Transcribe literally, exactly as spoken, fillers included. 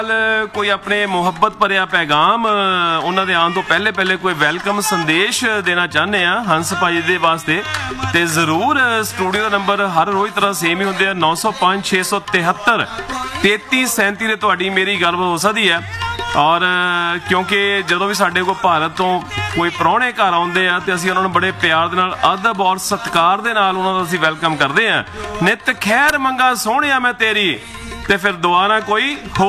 ਕੋਈ ਆਪਣੇ ਮੁਹੱਬਤ ਭਰਿਆ ਪੈਗਾਮ ਉਹਨਾਂ ਦੇ ਆਉਣ ਤੋਂ ਪਹਿਲੇ ਪਹਿਲੇ ਕੋਈ ਵੈਲਕਮ ਸੰਦੇਸ਼ ਦੇਣਾ ਚਾਹੁੰਦੇ ਆ ਹੰਸ ਭਾਜੀ ਦੇ ਵਾਸਤੇ ਤੇ ਜ਼ਰੂਰ ਸਟੂਡੀਓ ਦਾ ਨੰਬਰ ਹਰ ਰੋਜ਼ ਤਰ੍ਹਾਂ ਸੇਮ ਹੀ ਹੁੰਦੇ ਆ ਨੌ ਸੌ ਪੰਜ ਛੇ ਸੌ ਤਿਹੱਤਰ ਤੇਤੀ ਸੈਂਤੀ ਦੇ ਤੁਹਾਡੀ ਮੇਰੀ ਗੱਲਬਾਤ ਹੋ ਸਕਦੀ ਹੈ। ਔਰ ਕਿਉਂਕਿ ਜਦੋਂ ਵੀ ਸਾਡੇ ਕੋਲ ਭਾਰਤ ਤੋਂ ਕੋਈ ਪ੍ਰਾਹੁਣੇ ਘਰ ਆਉਂਦੇ ਆ ਤੇ ਅਸੀਂ ਉਹਨਾਂ ਨੂੰ ਬੜੇ ਪਿਆਰ ਦੇ ਨਾਲ ਅਦਬ ਔਰ ਸਤਿਕਾਰ ਦੇ ਨਾਲ ਉਹਨਾਂ ਦਾ ਅਸੀਂ ਵੈਲਕਮ ਕਰਦੇ ਆ। ਨਿਤ ਖੈਰ ਮੰਗਾ ਸੋਹਣਿਆ ਮੈਂ ਤੇਰੀ ਤੇ ਫਿਰ ਦੁਆ ਨਾ ਕੋਈ ਹੋ